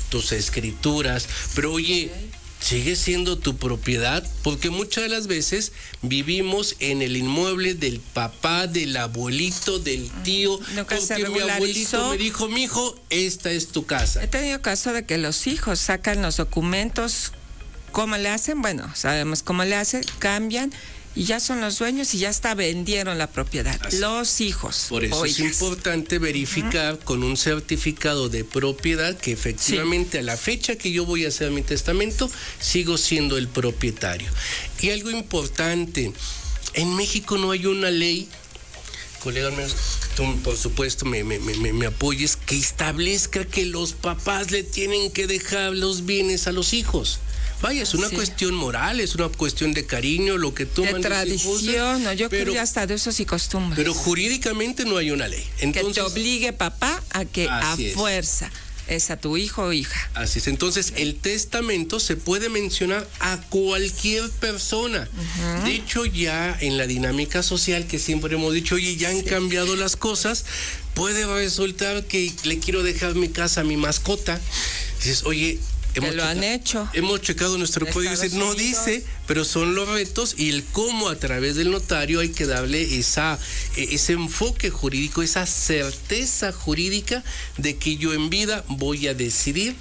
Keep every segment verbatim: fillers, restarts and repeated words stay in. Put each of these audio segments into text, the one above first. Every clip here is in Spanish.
tus escrituras, pero oye, sigue siendo tu propiedad, porque muchas de las veces vivimos en el inmueble del papá, del abuelito, del tío, Nunca porque se mi regularizó. abuelito me dijo, mijo, esta es tu casa. He tenido caso de que los hijos sacan los documentos, ¿cómo le hacen? Bueno, sabemos cómo le hacen, cambian y ya son los dueños y ya hasta vendieron la propiedad. Así. Los hijos. Por eso o es hijas. importante verificar uh-huh. con un certificado de propiedad que efectivamente sí. a la fecha que yo voy a hacer mi testamento, sigo siendo el propietario. Y algo importante, en México no hay una ley, colega, tú por supuesto me, me, me, me apoyes, que establezca que los papás le tienen que dejar los bienes a los hijos. Vaya, es una sí. cuestión moral, es una cuestión de cariño, lo que tú de tradición, no, yo creo hasta de usos y costumbres. Pero jurídicamente no hay una ley. Entonces, que te obligue papá a que a es. fuerza es a tu hijo o hija. Así es, entonces el testamento se puede mencionar a cualquier persona. Uh-huh. De hecho, ya en la dinámica social que siempre hemos dicho, oye, ya han sí. cambiado las cosas, puede resultar que le quiero dejar mi casa a mi mascota. Dices, oye, Hemos lo checa- han hecho. Hemos checado nuestro código, dice, no dice, pero son los retos y el cómo a través del notario hay que darle esa, ese enfoque jurídico, esa certeza jurídica de que yo en vida voy a decidir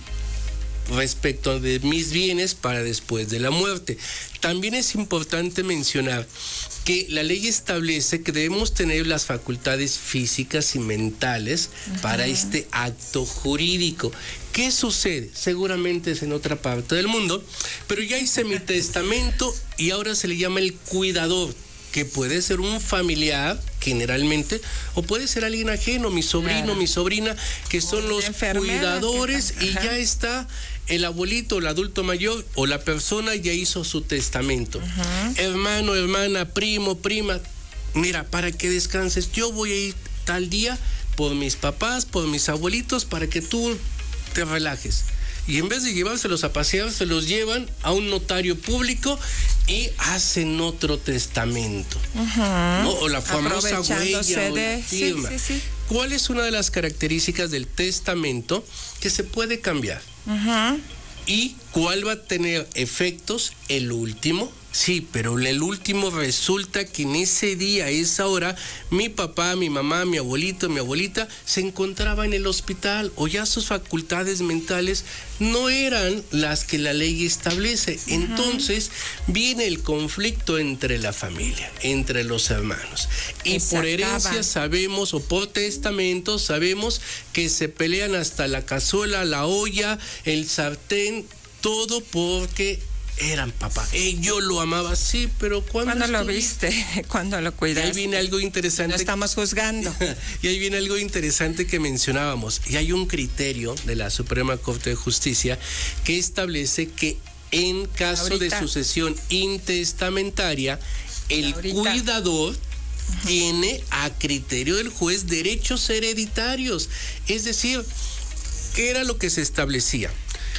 respecto de mis bienes para después de la muerte. También es importante mencionar que la ley establece que debemos tener las facultades físicas y mentales uh-huh. para este acto jurídico. ¿Qué sucede? Seguramente es en otra parte del mundo, pero ya hice mi testamento y ahora se le llama el cuidador, que puede ser un familiar generalmente, o puede ser alguien ajeno, mi sobrino, claro. mi sobrina, que son o los cuidadores que... y ya está el abuelito, el adulto mayor o la persona ya hizo su testamento. Uh-huh. Hermano, hermana, primo, prima, mira, para que descanses, yo voy a ir tal día por mis papás, por mis abuelitos, para que tú te relajes. Y en vez de llevárselos a pasear, se los llevan a un notario público y hacen otro testamento. Uh-huh. ¿No? O la famosa huella o la firma. Sí, sí, sí. ¿Cuál es una de las características del testamento que se puede cambiar? Uh-huh. ¿Y cuál va a tener efectos? El último. Sí, pero el último resulta que en ese día, a esa hora, mi papá, mi mamá, mi abuelito, mi abuelita se encontraba en el hospital o ya sus facultades mentales no eran las que la ley establece. Uh-huh. Entonces viene el conflicto entre la familia, entre los hermanos. Y por herencia sabemos, o por testamento sabemos que se pelean hasta la cazuela, la olla, el sartén, todo porque eran papá. Eh, yo lo amaba, sí, pero ¿cuándo? ¿Cuándo lo viste? ¿Cuándo lo cuidaste? Y ahí viene algo interesante. No estamos juzgando. Y ahí viene algo interesante que mencionábamos. Y hay un criterio de la Suprema Corte de Justicia que establece que en caso Ahorita. de sucesión intestamentaria, el Ahorita. cuidador uh-huh. tiene a criterio del juez derechos hereditarios. Es decir, ¿qué era lo que se establecía?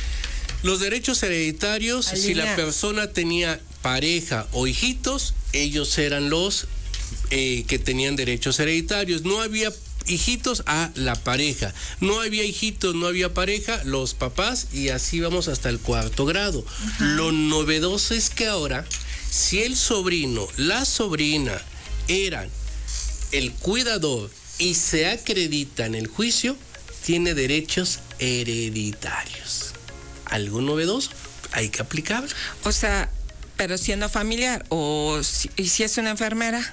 Los derechos hereditarios, Alina. si la persona tenía pareja o hijitos, ellos eran los eh, que tenían derechos hereditarios. No había hijitos a la pareja. No había hijitos, no había pareja, los papás, y así vamos hasta el cuarto grado. Uh-huh. Lo novedoso es que ahora, si el sobrino, la sobrina eran el cuidador y se acredita en el juicio, tiene derechos hereditarios. Algo novedoso, hay que aplicarlo. O sea, pero siendo familiar, o si, ¿y si es una enfermera?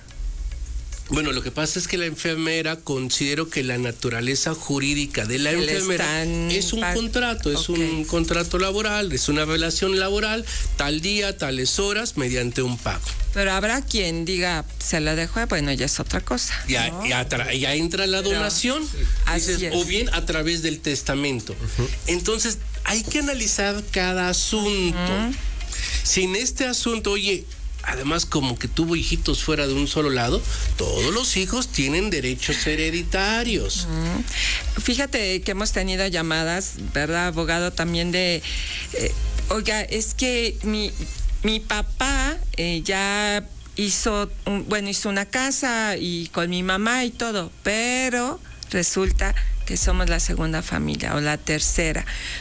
Bueno, lo que pasa es que la enfermera, considero que la naturaleza jurídica de la enfermera es un contrato, es okay. un contrato laboral, es una relación laboral, tal día, tales horas, mediante un pago. Pero habrá quien diga, se la dejó, bueno, ya es otra cosa. Ya, ¿no? ya, tra- ya entra la donación, dices, o bien a través del testamento. Uh-huh. Entonces, hay que analizar cada asunto. Uh-huh. Si en este asunto, oye, además como que tuvo hijitos fuera de un solo lado, todos los hijos tienen derechos hereditarios. Uh-huh. Fíjate que hemos tenido llamadas, ¿verdad, abogado? También de, eh, oiga, es que mi, mi papá eh, ya hizo, un, bueno, hizo una casa y con mi mamá y todo, pero resulta que somos la segunda familia o la tercera.